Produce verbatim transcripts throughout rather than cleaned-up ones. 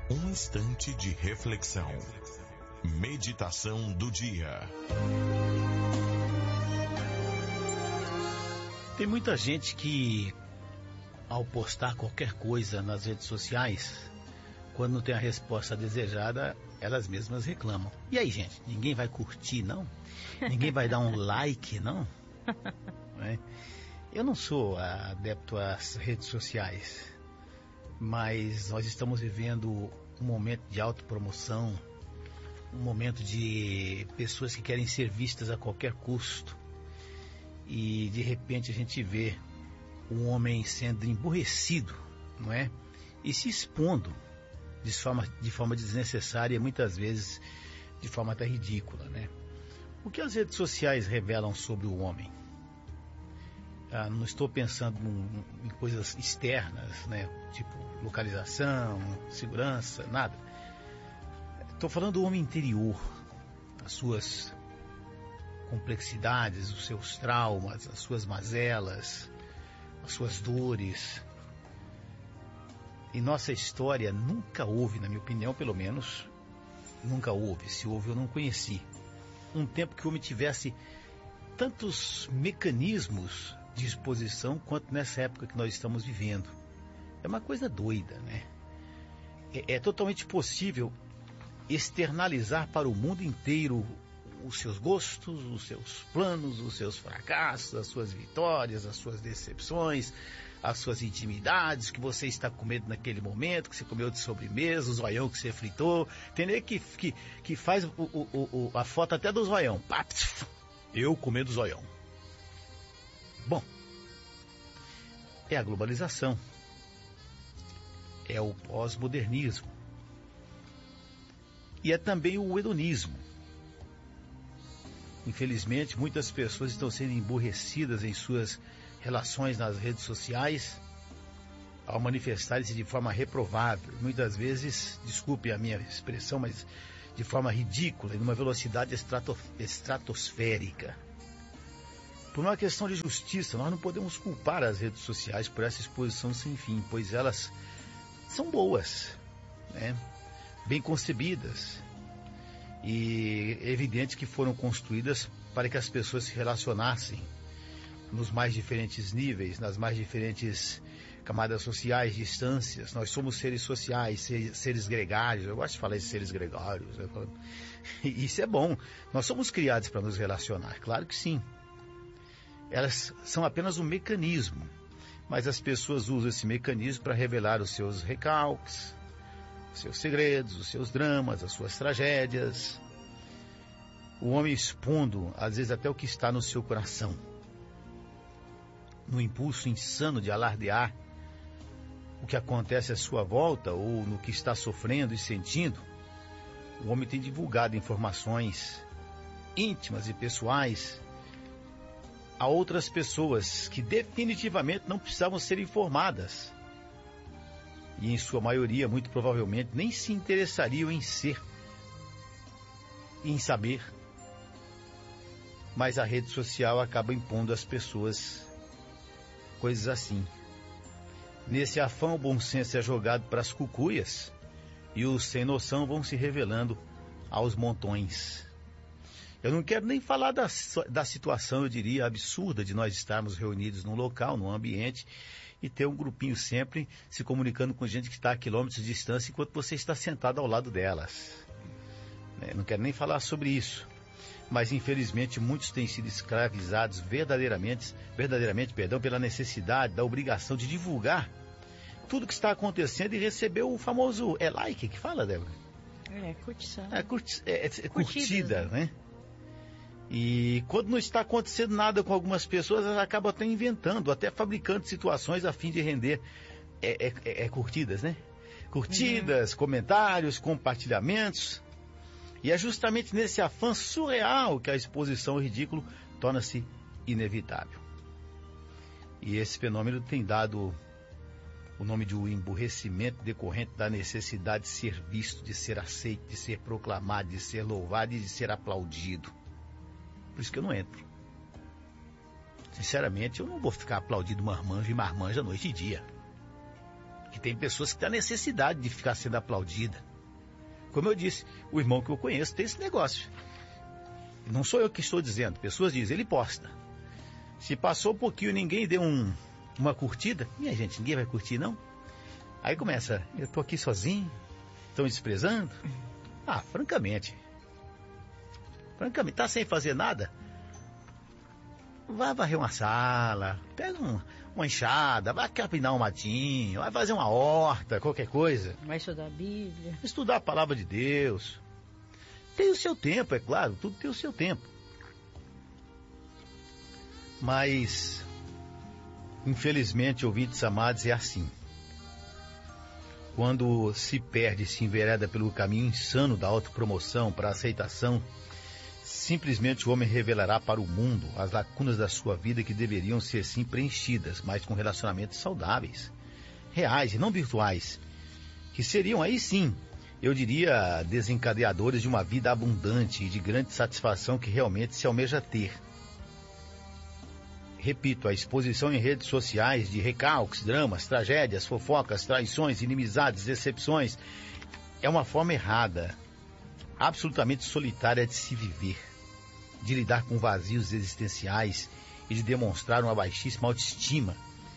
Um instante de reflexão. Meditação do dia. Tem muita gente que, ao postar qualquer coisa nas redes sociais, quando não tem a resposta desejada, elas mesmas reclamam. E aí, gente, ninguém vai curtir, não? Ninguém vai dar um like, não? É. Eu não sou adepto às redes sociais, mas nós estamos vivendo um momento de autopromoção, um momento de pessoas que querem ser vistas a qualquer custo. E de repente a gente vê um homem sendo emburrecido, não é? E se expondo de forma, de forma desnecessária, muitas vezes de forma até ridícula, né? O que as redes sociais revelam sobre o homem? Ah, não estou pensando em, em coisas externas, né? Tipo localização, segurança, nada. Estou falando do homem interior, as suas complexidades, os seus traumas, as suas mazelas, as suas dores. Em nossa história nunca houve, na minha opinião pelo menos, nunca houve, se houve eu não conheci, um tempo que o homem tivesse tantos mecanismos de exposição quanto nessa época que nós estamos vivendo. É uma coisa doida, né? É, é totalmente possível externalizar para o mundo inteiro os seus gostos, os seus planos, os seus fracassos, as suas vitórias, as suas decepções, as suas intimidades, que você está com medo naquele momento, que você comeu de sobremesa, o zoião que você fritou. Entendeu? Que, que, que faz o, o, o, a foto até do zoião. Eu comendo zoião. Bom, é a globalização. É o pós-modernismo. E é também o hedonismo. Infelizmente, muitas pessoas estão sendo emburrecidas em suas relações nas redes sociais ao manifestarem-se de forma reprovável. Muitas vezes, desculpe a minha expressão, mas de forma ridícula e numa velocidade estrato, estratosférica. Por uma questão de justiça, nós não podemos culpar as redes sociais por essa exposição sem fim, pois elas são boas, né? Bem concebidas. E é evidente que foram construídas para que as pessoas se relacionassem nos mais diferentes níveis, nas mais diferentes camadas sociais, distâncias. Nós somos seres sociais, seres gregários. Eu gosto de falar de seres gregários. E isso é bom. Nós somos criados para nos relacionar, claro que sim. Elas são apenas um mecanismo, mas as pessoas usam esse mecanismo para revelar os seus recalques, os seus segredos, os seus dramas, as suas tragédias. O homem expondo, às vezes, até o que está no seu coração. No impulso insano de alardear o que acontece à sua volta ou no que está sofrendo e sentindo, o homem tem divulgado informações íntimas e pessoais a outras pessoas que definitivamente não precisavam ser informadas. E em sua maioria, muito provavelmente, nem se interessariam em ser, em saber. Mas a rede social acaba impondo às pessoas coisas assim. Nesse afã, o bom senso é jogado para as cucuias e os sem noção vão se revelando aos montões. Eu não quero nem falar da, da situação, eu diria, absurda de nós estarmos reunidos num local, num ambiente, e ter um grupinho sempre se comunicando com gente que está a quilômetros de distância enquanto você está sentado ao lado delas. Eu não quero nem falar sobre isso. Mas, infelizmente, muitos têm sido escravizados verdadeiramente, verdadeiramente, perdão, pela necessidade, da obrigação de divulgar tudo que está acontecendo e receber o famoso, é like que fala, Débora? É, curtição. É, curti, é, é curtida, né? E quando não está acontecendo nada com algumas pessoas, elas acabam até inventando, até fabricando situações a fim de render é, é, é, é curtidas, né? Curtidas, uhum. Comentários, compartilhamentos. E é justamente nesse afã surreal que a exposição ao ridículo torna-se inevitável. E esse fenômeno tem dado o nome de um emburrecimento decorrente da necessidade de ser visto, de ser aceito, de ser proclamado, de ser louvado e de ser aplaudido. Por isso que eu não entro. Sinceramente, eu não vou ficar aplaudindo marmanjo e marmanja noite e dia. Que tem pessoas que têm a necessidade de ficar sendo aplaudida. Como eu disse, o irmão que eu conheço tem esse negócio. Não sou eu que estou dizendo, pessoas dizem, ele posta. Se passou um pouquinho e ninguém deu um, uma curtida, minha gente, ninguém vai curtir não? Aí começa, eu tô aqui sozinho, estão me desprezando? Ah, francamente, francamente, tá sem fazer nada? Vai varrer uma sala, pega um, uma enxada, vai capinar um matinho, vai fazer uma horta, qualquer coisa. Vai estudar a Bíblia. Estudar a palavra de Deus. Tem o seu tempo, é claro, tudo tem o seu tempo. Mas, infelizmente, ouvintes amados, é assim. Quando se perde, se envereda pelo caminho insano da autopromoção para a aceitação, simplesmente o homem revelará para o mundo as lacunas da sua vida que deveriam ser sim preenchidas, mas com relacionamentos saudáveis, reais e não virtuais, que seriam aí sim, eu diria, desencadeadores de uma vida abundante e de grande satisfação que realmente se almeja ter. Repito, a exposição em redes sociais de recalques, dramas, tragédias, fofocas, traições, inimizades, decepções, é uma forma errada, absolutamente solitária de se viver, de lidar com vazios existenciais e de demonstrar uma baixíssima autoestima.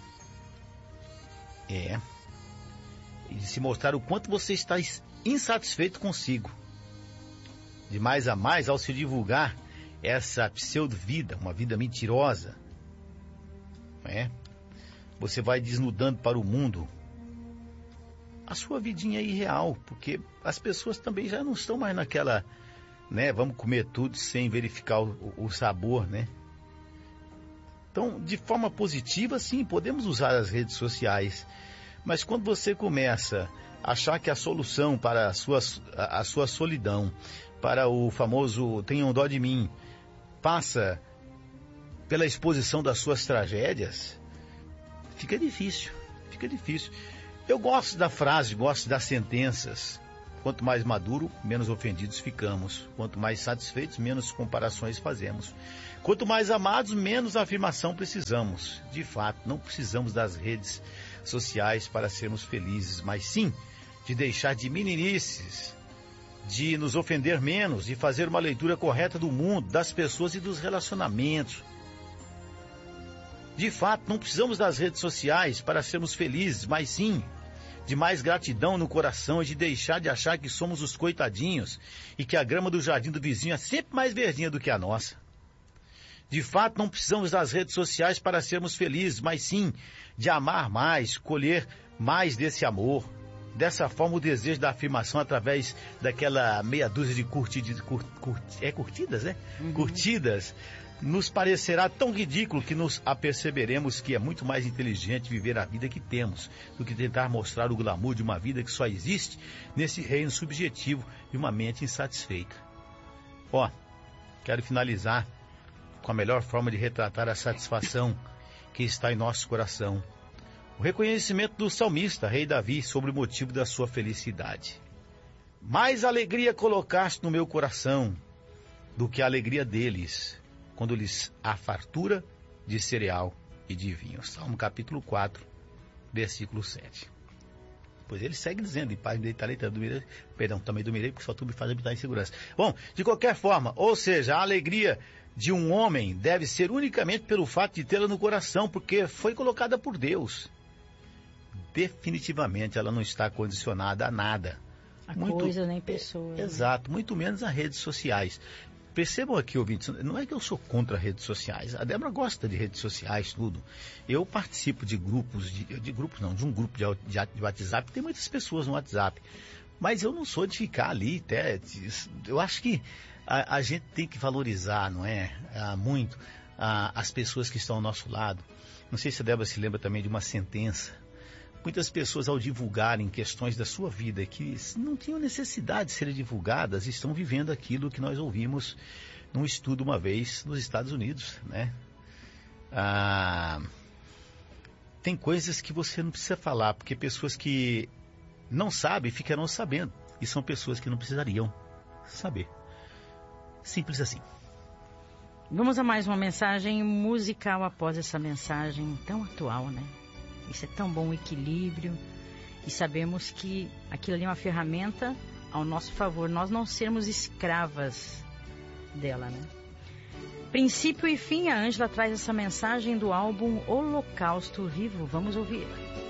É. E de se mostrar o quanto você está insatisfeito consigo. De mais a mais, ao se divulgar essa pseudo-vida, uma vida mentirosa, é? Você vai desnudando para o mundo a sua vidinha irreal, porque as pessoas também já não estão mais naquela, né, vamos comer tudo sem verificar o, o sabor, né? Então, de forma positiva, sim, podemos usar as redes sociais, mas quando você começa a achar que a solução para a sua, a, a sua solidão, para o famoso tenham dó de mim, passa pela exposição das suas tragédias, fica difícil, fica difícil. Eu gosto da frase, gosto das sentenças. Quanto mais maduro, menos ofendidos ficamos. Quanto mais satisfeitos, menos comparações fazemos. Quanto mais amados, menos afirmação precisamos. De fato, não precisamos das redes sociais para sermos felizes, mas sim de deixar de meninices, de nos ofender menos, de fazer uma leitura correta do mundo, das pessoas e dos relacionamentos. De fato, não precisamos das redes sociais para sermos felizes, mas sim de mais gratidão no coração e de deixar de achar que somos os coitadinhos e que a grama do jardim do vizinho é sempre mais verdinha do que a nossa. De fato, não precisamos das redes sociais para sermos felizes, mas sim de amar mais, colher mais desse amor. Dessa forma, o desejo da afirmação através daquela meia dúzia de curtidas, cur, cur, é curtidas, né? Uhum. Curtidas, nos parecerá tão ridículo que nos aperceberemos que é muito mais inteligente viver a vida que temos do que tentar mostrar o glamour de uma vida que só existe nesse reino subjetivo de uma mente insatisfeita. Ó, quero finalizar com a melhor forma de retratar a satisfação que está em nosso coração. O reconhecimento do salmista, rei Davi, sobre o motivo da sua felicidade. Mais alegria colocaste no meu coração do que a alegria deles, quando lhes há fartura de cereal e de vinho. Salmo capítulo quatro, versículo sete. Pois ele segue dizendo, em paz me deitarei, perdão, também dormirei, porque só tu me faz habitar em segurança. Bom, de qualquer forma, ou seja, a alegria de um homem deve ser unicamente pelo fato de tê-la no coração, porque foi colocada por Deus. Definitivamente ela não está condicionada a nada. A muito, coisa nem pessoa. É, exato, muito menos a redes sociais. Percebam aqui, ouvintes, não é que eu sou contra redes sociais. A Débora gosta de redes sociais, tudo. Eu participo de grupos, de, de grupos não, de um grupo de, de, de WhatsApp, tem muitas pessoas no WhatsApp. Mas eu não sou de ficar ali, até, eu acho que a, a gente tem que valorizar, não é? Ah, muito ah, as pessoas que estão ao nosso lado. Não sei se a Débora se lembra também de uma sentença. Muitas pessoas, ao divulgarem questões da sua vida que não tinham necessidade de serem divulgadas, estão vivendo aquilo que nós ouvimos num estudo uma vez nos Estados Unidos, né? Ah, tem coisas que você não precisa falar, porque pessoas que não sabem ficarão sabendo, e são pessoas que não precisariam saber. Simples assim. Vamos a mais uma mensagem musical após essa mensagem tão atual, né? Isso é tão bom, o equilíbrio. E sabemos que aquilo ali é uma ferramenta ao nosso favor, nós não sermos escravas dela, né? Princípio e fim, a Ângela traz essa mensagem do álbum Holocausto Vivo. Vamos ouvir.